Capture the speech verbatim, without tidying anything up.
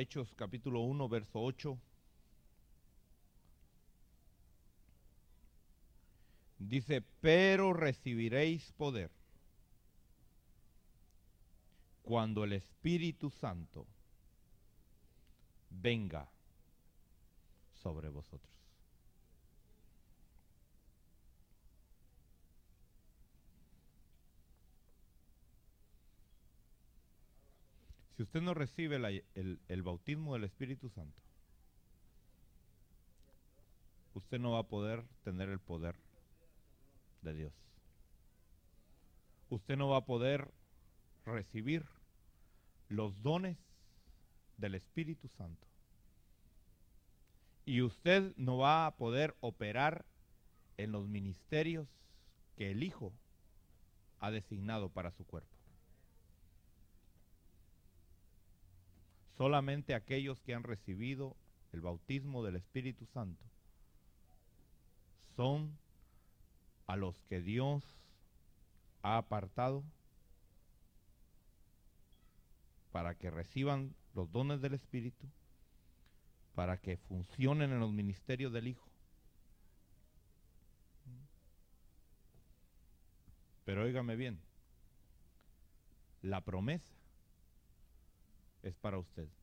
Hechos capítulo uno, verso ocho. Dice, pero recibiréis poder cuando el Espíritu Santo venga sobre vosotros. Si usted no recibe la, el, el bautismo del Espíritu Santo, usted no va a poder tener el poder de Dios. Usted no va a poder recibir los dones del Espíritu Santo. Y usted no va a poder operar en los ministerios que el Hijo ha designado para su cuerpo. Solamente aquellos que han recibido el bautismo del Espíritu Santo son a los que Dios ha apartado para que reciban los dones del Espíritu, para que funcionen en los ministerios del Hijo. Pero óigame bien, la promesa es para usted.